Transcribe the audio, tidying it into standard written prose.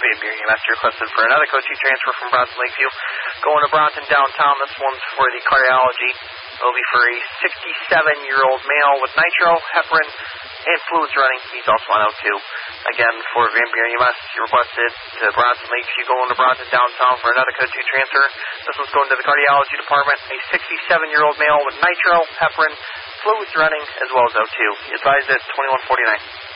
Van Buren EMS requested for another code 2 transfer from Bronson Lakeview. Going to Bronson downtown. This one's for the cardiology. It'll be for a 67-year-old male with nitro, heparin, and fluids running. He's also on O2. Again, for Van Buren EMS, you requested to Bronson Lakeview. Going to Bronson downtown for another code 2 transfer. This one's going to the cardiology department. A 67-year-old male with nitro, heparin, fluids running, as well as O2. He advised at 2149.